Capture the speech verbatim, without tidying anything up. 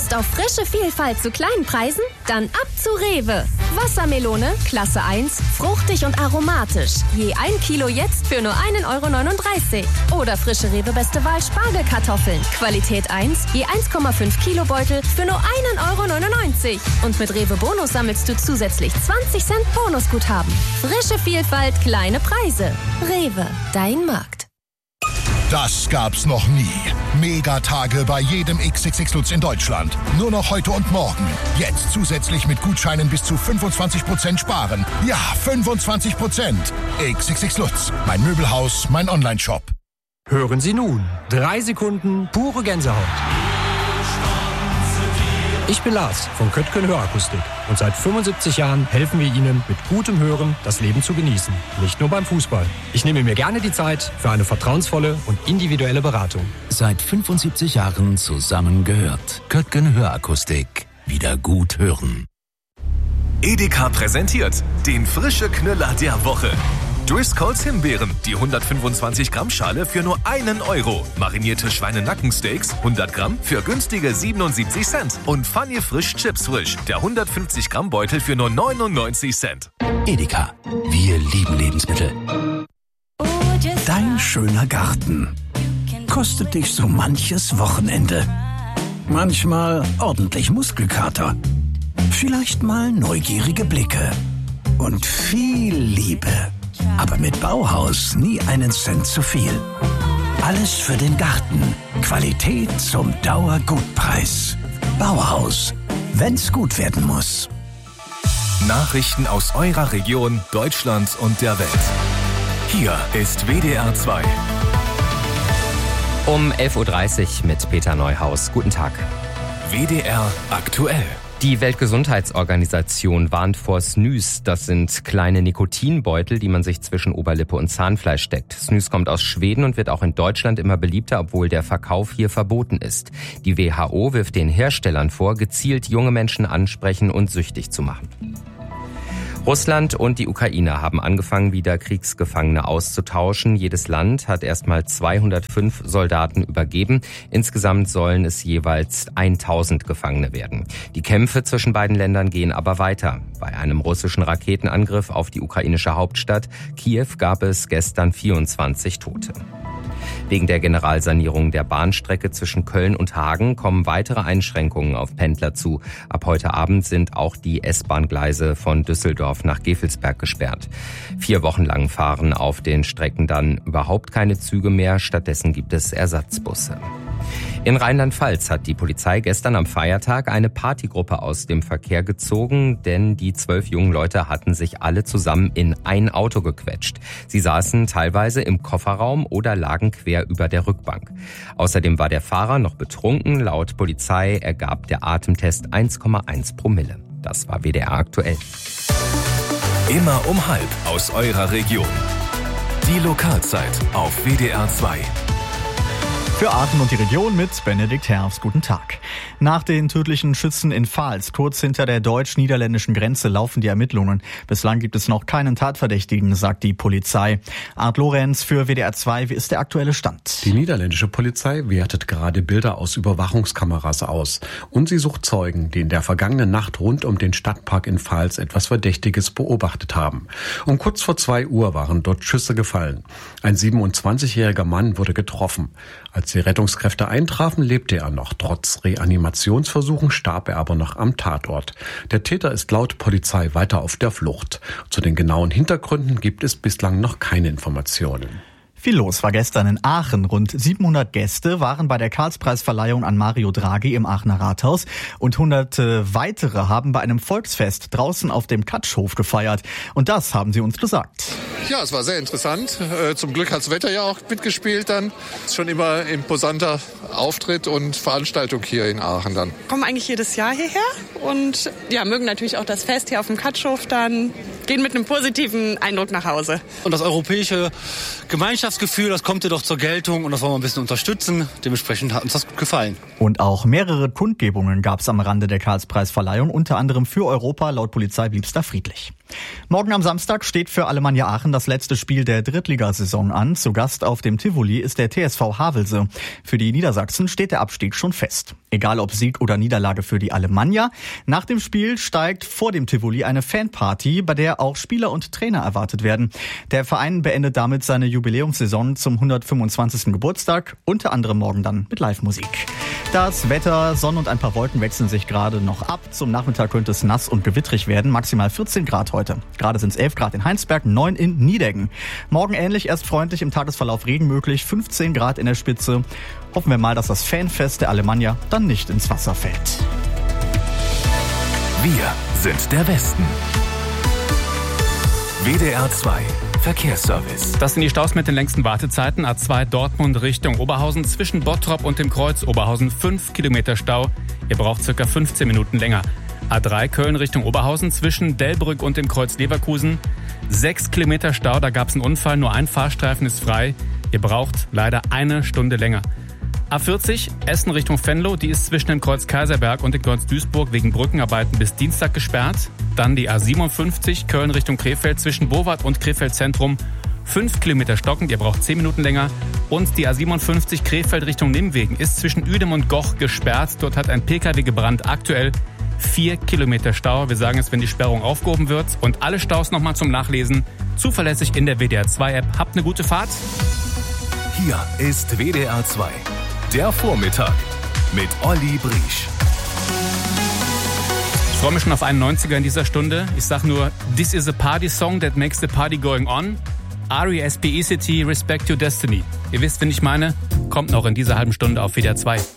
Lust auf frische Vielfalt zu kleinen Preisen? Dann ab zu Rewe. Wassermelone, Klasse eins, fruchtig und aromatisch. Je ein Kilo jetzt für nur ein Euro neununddreißig. Oder frische Rewe Beste Wahl Spargelkartoffeln. Qualität eins, je eins Komma fünf Kilo Beutel für nur ein Euro neunundneunzig. Und mit Rewe Bonus sammelst du zusätzlich zwanzig Cent Bonusguthaben. Frische Vielfalt, kleine Preise. Rewe, dein Markt. Das gab's noch nie. Megatage bei jedem X X X Lutz in Deutschland. Nur noch heute und morgen. Jetzt zusätzlich mit Gutscheinen bis zu fünfundzwanzig Prozent sparen. Ja, fünfundzwanzig Prozent. X X X Lutz. Mein Möbelhaus, mein Onlineshop. Hören Sie nun. Drei Sekunden pure Gänsehaut. Ich bin Lars von Köttgen Hörakustik und seit fünfundsiebzig Jahren helfen wir Ihnen mit gutem Hören das Leben zu genießen. Nicht nur beim Fußball. Ich nehme mir gerne die Zeit für eine vertrauensvolle und individuelle Beratung. Seit fünfundsiebzig Jahren zusammengehört. Köttgen Hörakustik. Wieder gut hören. Edeka präsentiert den frische Knüller der Woche. Driscolls Himbeeren, die hundertfünfundzwanzig Gramm Schale für nur einen Euro. Marinierte Schweinenackensteaks, hundert Gramm für günstige siebenundsiebzig Cent. Und Funny Frisch Chips Frisch, der hundertfünfzig Gramm Beutel für nur neunundneunzig Cent. Edeka, wir lieben Lebensmittel. Dein schöner Garten kostet dich so manches Wochenende. Manchmal ordentlich Muskelkater. Vielleicht mal neugierige Blicke. Und viel Liebe. Aber mit Bauhaus nie einen Cent zu viel. Alles für den Garten. Qualität zum Dauergutpreis. Bauhaus. Wenn's gut werden muss. Nachrichten aus eurer Region, Deutschland und der Welt. Hier ist W D R zwei. Um elf Uhr dreißig mit Peter Neuhaus. Guten Tag. W D R aktuell. Die Weltgesundheitsorganisation warnt vor Snus. Das sind kleine Nikotinbeutel, die man sich zwischen Oberlippe und Zahnfleisch steckt. Snus kommt aus Schweden und wird auch in Deutschland immer beliebter, obwohl der Verkauf hier verboten ist. Die W H O wirft den Herstellern vor, gezielt junge Menschen ansprechen und süchtig zu machen. Russland und die Ukraine haben angefangen, wieder Kriegsgefangene auszutauschen. Jedes Land hat erstmal zweihundertfünf Soldaten übergeben. Insgesamt sollen es jeweils tausend Gefangene werden. Die Kämpfe zwischen beiden Ländern gehen aber weiter. Bei einem russischen Raketenangriff auf die ukrainische Hauptstadt Kiew gab es gestern vierundzwanzig Tote. Wegen der Generalsanierung der Bahnstrecke zwischen Köln und Hagen kommen weitere Einschränkungen auf Pendler zu. Ab heute Abend sind auch die S-Bahn-Gleise von Düsseldorf nach Gevelsberg gesperrt. Vier Wochen lang fahren auf den Strecken dann überhaupt keine Züge mehr. Stattdessen gibt es Ersatzbusse. In Rheinland-Pfalz hat die Polizei gestern am Feiertag eine Partygruppe aus dem Verkehr gezogen, denn die zwölf jungen Leute hatten sich alle zusammen in ein Auto gequetscht. Sie saßen teilweise im Kofferraum oder lagen quer über der Rückbank. Außerdem war der Fahrer noch betrunken. Laut Polizei ergab der Atemtest eins Komma eins Promille. Das war W D R aktuell. Immer um halb aus eurer Region. Die Lokalzeit auf W D R zwei. Für Aachen und die Region mit Benedikt Herfs. Guten Tag. Nach den tödlichen Schüssen in Pfalz, kurz hinter der deutsch-niederländischen Grenze, laufen die Ermittlungen. Bislang gibt es noch keinen Tatverdächtigen, sagt die Polizei. Art Lorenz für W D R zwei, wie ist der aktuelle Stand? Die niederländische Polizei wertet gerade Bilder aus Überwachungskameras aus. Und sie sucht Zeugen, die in der vergangenen Nacht rund um den Stadtpark in Pfalz etwas Verdächtiges beobachtet haben. Um kurz vor zwei Uhr waren dort Schüsse gefallen. Ein siebenundzwanzigjähriger Mann wurde getroffen. Als die Rettungskräfte eintrafen, lebte er noch. Trotz Reanimationsversuchen starb er aber noch am Tatort. Der Täter ist laut Polizei weiter auf der Flucht. Zu den genauen Hintergründen gibt es bislang noch keine Informationen. Viel los war gestern in Aachen. Rund siebenhundert Gäste waren bei der Karlspreisverleihung an Mario Draghi im Aachener Rathaus und hunderte weitere haben bei einem Volksfest draußen auf dem Katschhof gefeiert. Und das haben sie uns gesagt. Ja, es war sehr interessant. Zum Glück hat das Wetter ja auch mitgespielt dann. Es ist schon immer ein imposanter Auftritt und Veranstaltung hier in Aachen dann. Kommen eigentlich jedes Jahr hierher und ja, mögen natürlich auch das Fest hier auf dem Katschhof dann, gehen mit einem positiven Eindruck nach Hause. Und das europäische Gemeinschaftsgefühl, das kommt hier doch zur Geltung und das wollen wir ein bisschen unterstützen. Dementsprechend hat uns das gut gefallen. Und auch mehrere Kundgebungen gab es am Rande der Karlspreisverleihung, unter anderem für Europa. Laut Polizei blieb es da friedlich. Morgen am Samstag steht für Alemannia Aachen das letzte Spiel der Drittligasaison an. Zu Gast auf dem Tivoli ist der T S V Havelse. Für die Niedersachsen steht der Abstieg schon fest. Egal ob Sieg oder Niederlage für die Alemannia. Nach dem Spiel steigt vor dem Tivoli eine Fanparty, bei der auch Spieler und Trainer erwartet werden. Der Verein beendet damit seine Jubiläumssaison zum hundertfünfundzwanzigsten Geburtstag, unter anderem morgen dann mit Live-Musik. Das Wetter, Sonne und ein paar Wolken wechseln sich gerade noch ab. Zum Nachmittag könnte es nass und gewittrig werden, maximal vierzehn Grad heute. Gerade sind es elf Grad in Heinsberg, neun in Niedeggen. Morgen ähnlich, erst freundlich, im Tagesverlauf Regen möglich, fünfzehn Grad in der Spitze. Hoffen wir mal, dass das Fanfest der Alemannia dann nicht ins Wasser fällt. Wir sind der Westen. W D R zwei Verkehrsservice. Das sind die Staus mit den längsten Wartezeiten. A zwei Dortmund Richtung Oberhausen. Zwischen Bottrop und dem Kreuz Oberhausen fünf Kilometer Stau. Ihr braucht circa fünfzehn Minuten länger. A drei Köln Richtung Oberhausen. Zwischen Delbrück und dem Kreuz Leverkusen sechs Kilometer Stau. Da gab es einen Unfall. Nur ein Fahrstreifen ist frei. Ihr braucht leider eine Stunde länger. A vierzig Essen Richtung Venlo. Die ist zwischen dem Kreuz Kaiserberg und dem Kreuz Duisburg wegen Brückenarbeiten bis Dienstag gesperrt. Dann die A siebenundfünfzig Köln Richtung Krefeld zwischen Bowart und Krefeld Zentrum. fünf Kilometer stockend, ihr braucht zehn Minuten länger. Und die A siebenundfünfzig Krefeld Richtung Nimwegen ist zwischen Uedem und Goch gesperrt. Dort hat ein P K W gebrannt. Aktuell vier Kilometer Stau. Wir sagen es, wenn die Sperrung aufgehoben wird. Und alle Staus nochmal zum Nachlesen. Zuverlässig in der W D R zwei App. Habt eine gute Fahrt. Hier ist W D R zwei. Der Vormittag mit Olli Briesch. Ich freue mich schon auf einen neunziger in dieser Stunde. Ich sag nur, this is a party song that makes the party going on. R E S P E C T, Respect Your Destiny. Ihr wisst, wen ich meine, kommt noch in dieser halben Stunde auf W D R zwei.